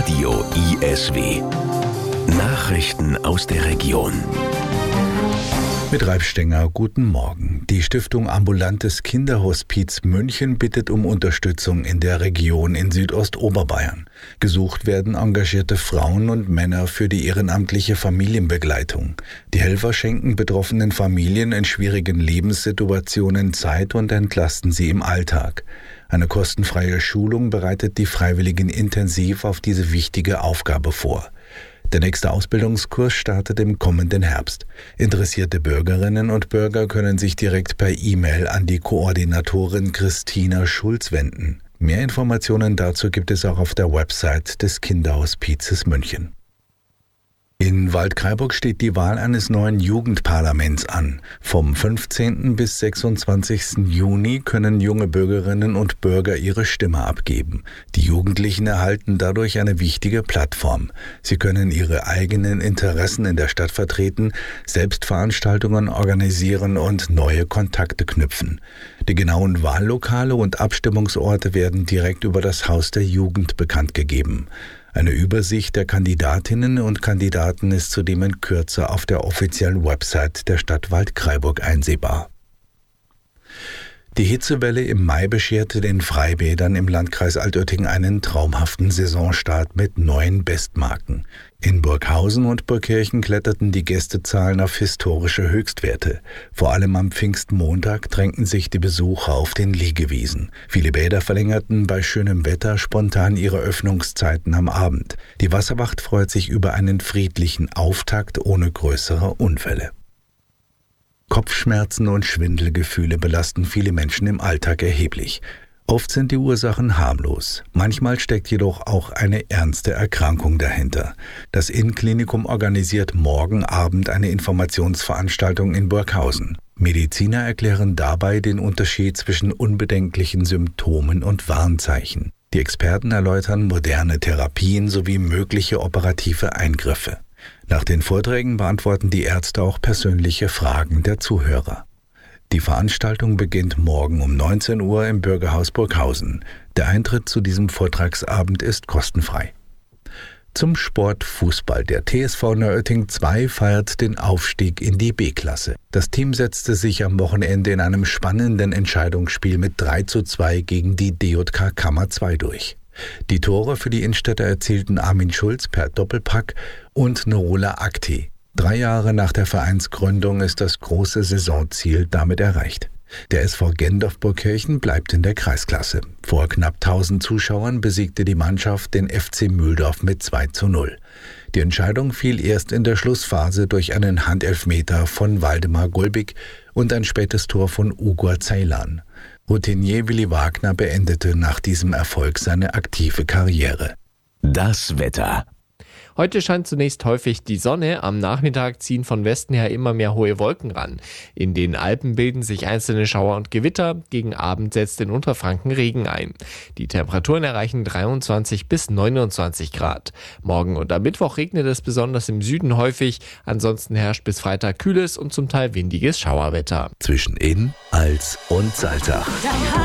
Radio ISW. Nachrichten aus der Region. Mit Ralf Stenger, guten Morgen. Die Stiftung Ambulantes Kinderhospiz München bittet um Unterstützung in der Region in Südostoberbayern. Gesucht werden engagierte Frauen und Männer für die ehrenamtliche Familienbegleitung. Die Helfer schenken betroffenen Familien in schwierigen Lebenssituationen Zeit und entlasten sie im Alltag. Eine kostenfreie Schulung bereitet die Freiwilligen intensiv auf diese wichtige Aufgabe vor. Der nächste Ausbildungskurs startet im kommenden Herbst. Interessierte Bürgerinnen und Bürger können sich direkt per E-Mail an die Koordinatorin Christina Schulz wenden. Mehr Informationen dazu gibt es auch auf der Website des Kinderhospizes München. In Waldkraiburg steht die Wahl eines neuen Jugendparlaments an. Vom 15. bis 26. Juni können junge Bürgerinnen und Bürger ihre Stimme abgeben. Die Jugendlichen erhalten dadurch eine wichtige Plattform. Sie können ihre eigenen Interessen in der Stadt vertreten, selbst Veranstaltungen organisieren und neue Kontakte knüpfen. Die genauen Wahllokale und Abstimmungsorte werden direkt über das Haus der Jugend bekannt gegeben. Eine Übersicht der Kandidatinnen und Kandidaten ist zudem in Kürze auf der offiziellen Website der Stadt Waldkraiburg einsehbar. Die Hitzewelle im Mai bescherte den Freibädern im Landkreis Altötting einen traumhaften Saisonstart mit neuen Bestmarken. In Burghausen und Burgkirchen kletterten die Gästezahlen auf historische Höchstwerte. Vor allem am Pfingstmontag drängten sich die Besucher auf den Liegewiesen. Viele Bäder verlängerten bei schönem Wetter spontan ihre Öffnungszeiten am Abend. Die Wasserwacht freut sich über einen friedlichen Auftakt ohne größere Unfälle. Kopfschmerzen und Schwindelgefühle belasten viele Menschen im Alltag erheblich. Oft sind die Ursachen harmlos. Manchmal steckt jedoch auch eine ernste Erkrankung dahinter. Das Innenklinikum organisiert morgen Abend eine Informationsveranstaltung in Burghausen. Mediziner erklären dabei den Unterschied zwischen unbedenklichen Symptomen und Warnzeichen. Die Experten erläutern moderne Therapien sowie mögliche operative Eingriffe. Nach den Vorträgen beantworten die Ärzte auch persönliche Fragen der Zuhörer. Die Veranstaltung beginnt morgen um 19 Uhr im Bürgerhaus Burghausen. Der Eintritt zu diesem Vortragsabend ist kostenfrei. Zum Sport Fußball. Der TSV Neuötting 2 feiert den Aufstieg in die B-Klasse. Das Team setzte sich am Wochenende in einem spannenden Entscheidungsspiel mit 3:2 gegen die DJK Kammer 2 durch. Die Tore für die Innstädter erzielten Armin Schulz per Doppelpack und Norola Akti. 3 Jahre nach der Vereinsgründung ist das große Saisonziel damit erreicht. Der SV Gendorf-Burgkirchen bleibt in der Kreisklasse. Vor knapp 1000 Zuschauern besiegte die Mannschaft den FC Mühldorf mit 2:0. Die Entscheidung fiel erst in der Schlussphase durch einen Handelfmeter von Waldemar Gulbig und ein spätes Tor von Ugur Ceylan. Routinier Willi Wagner beendete nach diesem Erfolg seine aktive Karriere. Das Wetter. Heute scheint zunächst häufig die Sonne, am Nachmittag ziehen von Westen her immer mehr hohe Wolken ran. In den Alpen bilden sich einzelne Schauer und Gewitter, gegen Abend setzt in Unterfranken Regen ein. Die Temperaturen erreichen 23 bis 29 Grad. Morgen und am Mittwoch regnet es besonders im Süden häufig, ansonsten herrscht bis Freitag kühles und zum Teil windiges Schauerwetter. Zwischen Inn, Als und Salzach.